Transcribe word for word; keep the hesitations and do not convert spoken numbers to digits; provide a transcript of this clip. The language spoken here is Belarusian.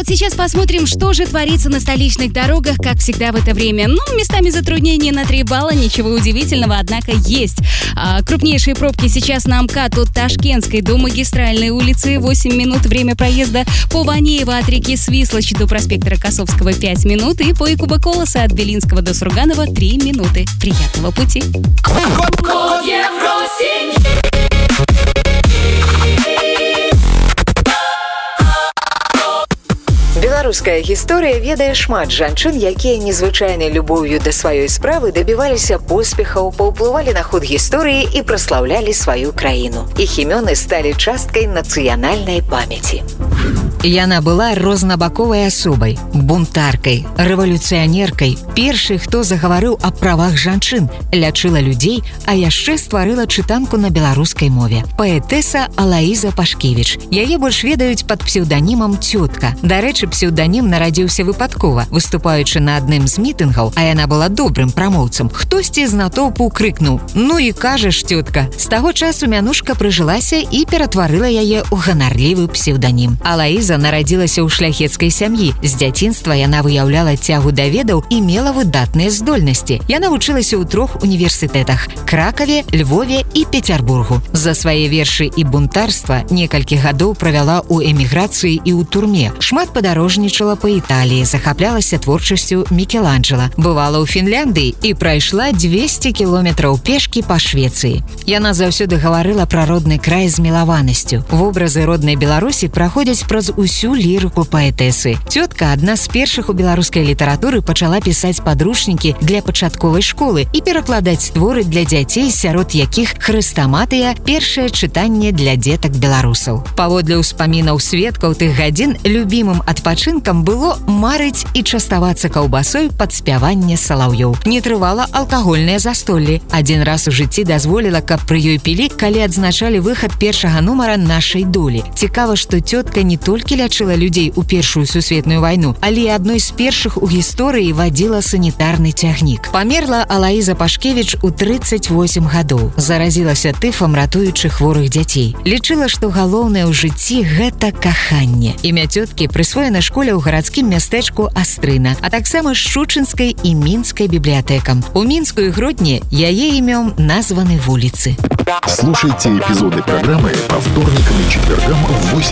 вот сейчас посмотрим, что же творится на столичных дорогах, как всегда в это время. Ну, местами затруднения на три балла, ничего удивительного, однако есть. А, крупнейшие пробки сейчас на МКАД от Ташкентской до Магистральной улицы, восемь минут время проезда. По Ванеева от реки Свислочь до проспекта Рокоссовского пять минут. И по Якуба Колоса от Белинского до Сурганова три минуты. Приятного пути! Код Евросинь. Беларуская гісторыя ведае шмат жанчын, якія незвычайнай любоўю да сваёй справы дабіваліся поспехаў, паўплывалі на ход гісторыі і праслаўлялі сваю краіну. Іх імёны сталі часткай нацыянальнай памяці. Яна была рознабаковай асобай, бунтаркай, рэвалюцыянеркай, першай, хто загаварыў аб правах жанчын, лячыла людзей, а яшчэ стварыла чытанку на беларускай мове. Паэтэса Алаіза Пашкевіч. Яе больш ведаюць пад псеўданімам «Цётка». Дарэчы, псеўданім нарадзіўся выпадкова. Выступаючы на адным з мітынгаў, а яна была добрым прамоўцам, хтосьці з натоўпу крыкнуў: «Ну і кажаш, цётка». З таго часу мянушка прыжылася і ператварыла яе ў ганарлівы псеўданім. Алаіза нарадзілася ў шляхецкай сям'і. З дзяцінства яна выяўляла цягу да ведаў і мела выдатныя здольнасці. Яна вучылася ў трох універсітэтах – Кракаве, Львове і Пецярбургу. За свае вершы і бунтарства некалькі гадоў правяла ў эміграцыі і ў турме. Шмат падарожнічала па Італіі, захаплялася творчасцю Мікеланджела. Бывала ў Фінляндыі і прайшла дзвесце кіламетраў пешкі па Швецыі. Яна заўсёды гаварыла пра родны край з мілаванасцю. Вобразы роднай Беларусі праходзяць праз усю лірыку паэтэсы. Цётка адна з першых у беларускай літаратуры пачала пісаць падручнікі для пачатковай школы і перакладаць творы для дзяцей, сярод якіх «Хрыстаматыя» – першае чытанне для дзетак беларусаў. Паводле ўспамінаў сведкаў тых гадзін любімым адпачынкам было марыць і частавацца каўбасой пад спяванне салаўёў. Не трывала алкагольнае застолле. Адзін раз у жыцці дазволіла, каб пры ёй пілі, калі адзначалі выхад першага нумара «Нашай долі». Цікава, што цётка не толькі лячыла людзей у Першую сусветную вайну, але і адной з першых у гісторыі вадзіла санітарны цягнік. Памерла Алаіза Пашкевіч у трыццаць восем гадоў. Заразілася тыфам, ратуючы хворых дзяцей. Лічыла, што галоўнае ў жыцці – гэта каханне. Імя цёткі прысвоена школе ў гарадскім мястэчку Астрына, а таксама Шчучынскай і Мінскай бібліятэкам. У Мінску і Гродні яе імём названы вуліцы. Слушайте эпизоды программы по вторникам и четвергам в восемь